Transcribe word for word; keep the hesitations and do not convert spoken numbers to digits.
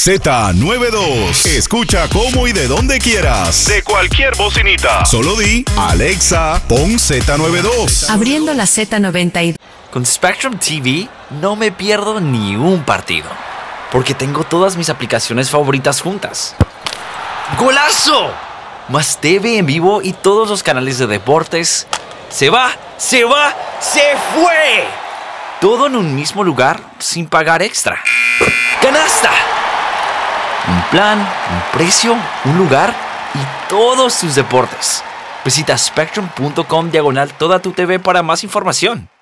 Z noventa y dos. Escucha cómo y de donde quieras. De cualquier bocinita. Solo di, Alexa, pon Z noventa y dos. Abriendo la Z noventa y dos. Con Spectrum T V no me pierdo ni un partido, porque tengo todas mis aplicaciones favoritas juntas. ¡Golazo! Más T V en vivo y todos los canales de deportes. ¡Se va! ¡Se va! ¡Se fue! Todo en un mismo lugar sin pagar extra. ¡Canasta! Un plan, un precio, un lugar y todos tus deportes. Visita spectrum punto com diagonal toda tu T V para más información.